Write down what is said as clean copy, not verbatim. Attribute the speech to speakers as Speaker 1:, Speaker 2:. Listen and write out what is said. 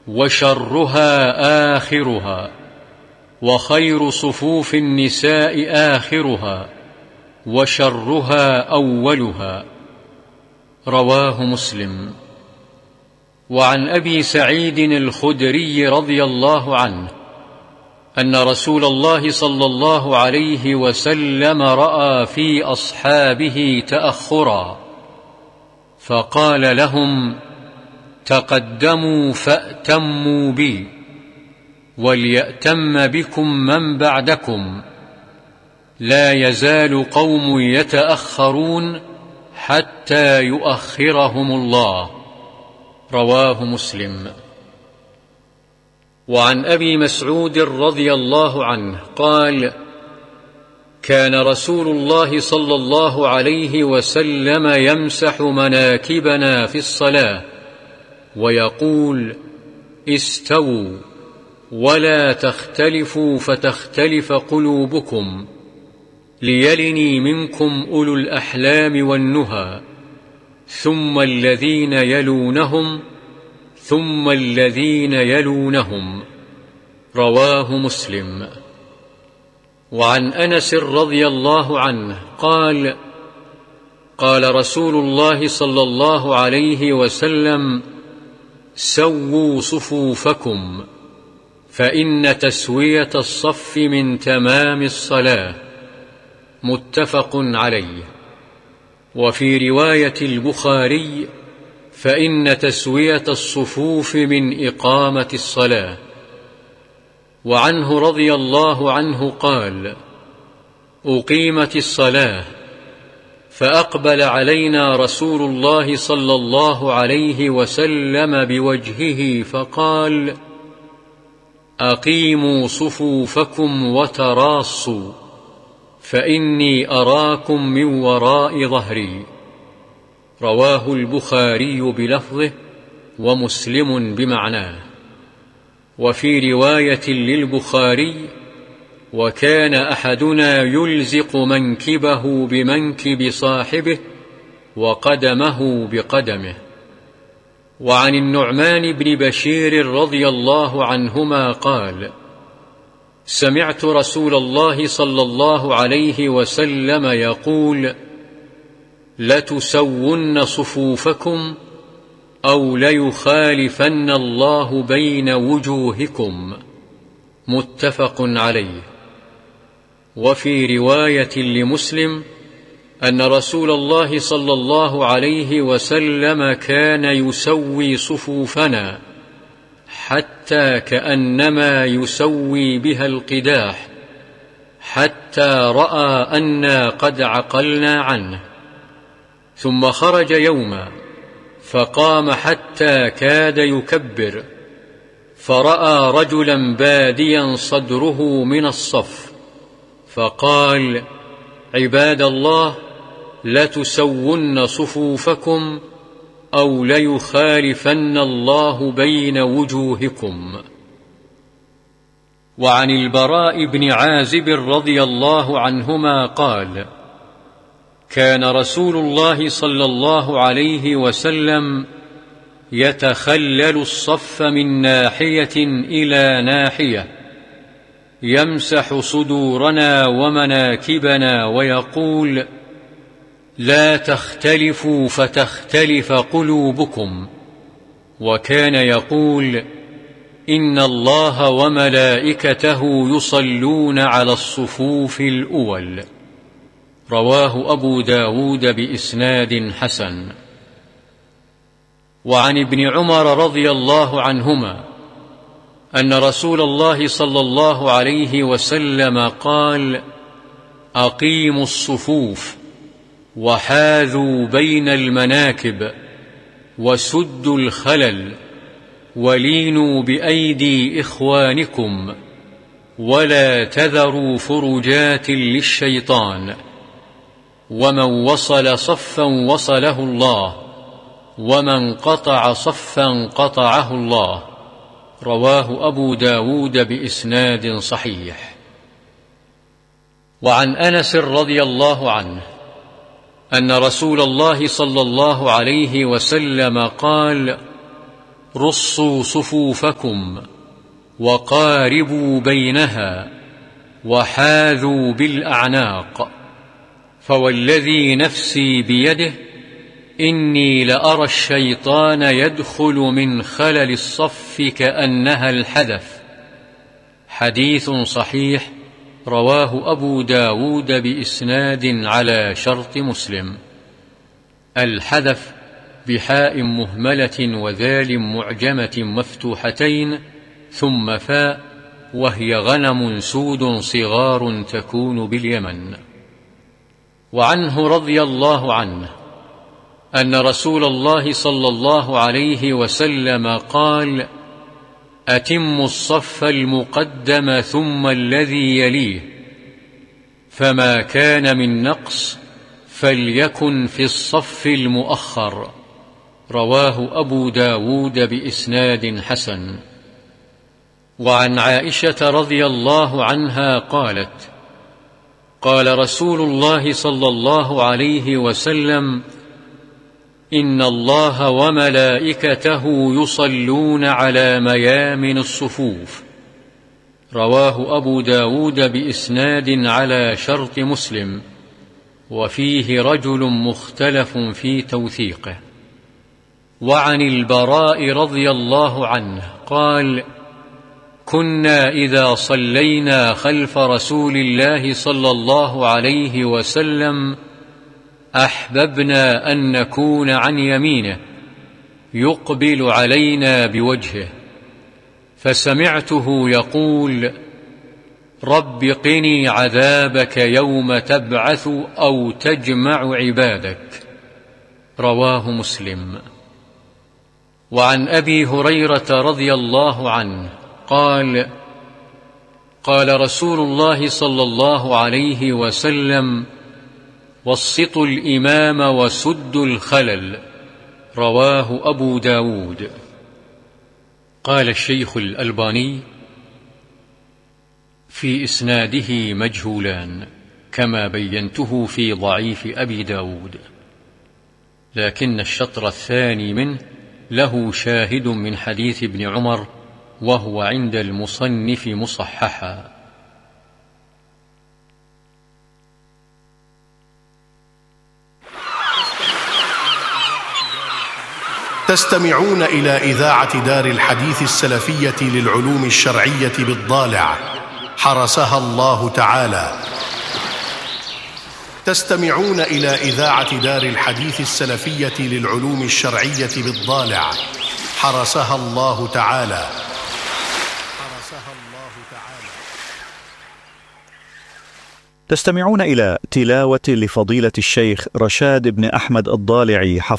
Speaker 1: وشرها آخرها، وخير صفوف النساء آخرها، وشرها أولها. رواه مسلم. وعن أبي سعيد الخدري رضي الله عنه أن رسول الله صلى الله عليه وسلم رأى في أصحابه تأخرا، فقال لهم: تقدموا فأتموا بي، وليأتم بكم من بعدكم، لا يزال قوم يتأخرون حتى يؤخرهم الله. رواه مسلم. وعن أبي مسعود رضي الله عنه قال: كان رسول الله صلى الله عليه وسلم يمسح مناكبنا في الصلاة ويقول: استووا ولا تختلفوا فتختلف قلوبكم، ليلني منكم أولو الأحلام والنهى، ثم الذين يلونهم، ثم الذين يلونهم. رواه مسلم. وعن أنس رضي الله عنه قال: قال رسول الله صلى الله عليه وسلم: سووا صفوفكم، فإن تسوية الصف من تمام الصلاة. متفق عليه. وفي رواية البخاري: فإن تسوية الصفوف من إقامة الصلاة. وعنه رضي الله عنه قال: أقيمت الصلاة، فأقبل علينا رسول الله صلى الله عليه وسلم بوجهه فقال: أقيموا صفوفكم وتراصوا، فإني أراكم من وراء ظهري. رواه البخاري بلفظه ومسلم بمعناه. وفي رواية للبخاري: وكان أحدنا يلزق منكبه بمنكب صاحبه وقدمه بقدمه. وعن النعمان بن بشير رضي الله عنهما قال: سمعت رسول الله صلى الله عليه وسلم يقول: لتسون صفوفكم أو ليخالفن الله بين وجوهكم. متفق عليه. وفي رواية لمسلم أن رسول الله صلى الله عليه وسلم كان يسوي صفوفنا حتى كأنما يسوي بها القداح، حتى رأى أنا قد عقلنا عنه. ثم خرج يوما فقام حتى كاد يكبر، فرأى رجلا باديا صدره من الصف، فقال: عباد الله، لتسون صفوفكم أو ليخالفن الله بين وجوهكم. وعن البراء بن عازب رضي الله عنهما قال: كان رسول الله صلى الله عليه وسلم يتخلل الصف من ناحية إلى ناحية، يمسح صدورنا ومناكبنا ويقول: لا تختلفوا فتختلف قلوبكم. وكان يقول: إن الله وملائكته يصلون على الصفوف الأول. رواه أبو داود بإسناد حسن. وعن ابن عمر رضي الله عنهما أن رسول الله صلى الله عليه وسلم قال: أقيموا الصفوف وحاذوا بين المناكب وسدوا الخلل ولينوا بأيدي إخوانكم ولا تذروا فرجات للشيطان، ومن وصل صفا وصله الله، ومن قطع صفا قطعه الله. رواه أبو داود بإسناد صحيح. وعن أنس رضي الله عنه أن رسول الله صلى الله عليه وسلم قال: رصوا صفوفكم وقاربوا بينها وحاذوا بالأعناق، فوالذي نفسي بيده إني لأرى الشيطان يدخل من خلل الصف كأنها الحدث. حديث صحيح رواه أبو داود بإسناد على شرط مسلم. الحدث بحاء مهملة وذال معجمة مفتوحتين ثم فاء، وهي غنم سود صغار تكون باليمن. وعنه رضي الله عنه أن رسول الله صلى الله عليه وسلم قال: أتموا الصف المقدم ثم الذي يليه، فما كان من نقص فليكن في الصف المؤخر. رواه أبو داود بإسناد حسن. وعن عائشة رضي الله عنها قالت: قال رسول الله صلى الله عليه وسلم: إن الله وملائكته يصلون على ميامن الصفوف. رواه أبو داود بإسناد على شرط مسلم، وفيه رجل مختلف في توثيقه. وعن البراء رضي الله عنه قال: كنا إذا صلينا خلف رسول الله صلى الله عليه وسلم أحببنا أن نكون عن يمينه يقبل علينا بوجهه، فسمعته يقول: رب قني عذابك يوم تبعث أو تجمع عبادك. رواه مسلم. وعن أبي هريرة رضي الله عنه قال: قال رسول الله صلى الله عليه وسلم: وسطوا الإمام وسدوا الخلل. رواه أبو داود. قال الشيخ الألباني: في إسناده مجهولان كما بينته في ضعيف أبي داود، لكن الشطر الثاني منه له شاهد من حديث ابن عمر، وهو عند المصنف مصححا.
Speaker 2: تستمعون إلى إذاعة دار الحديث السلفية للعلوم الشرعية بالضالع، حرسها الله تعالى. تستمعون إلى إذاعة دار الحديث السلفية للعلوم الشرعية بالضالع، حرسها الله تعالى.
Speaker 3: تستمعون إلى تلاوة لفضيلة الشيخ رشاد بن أحمد الضالعي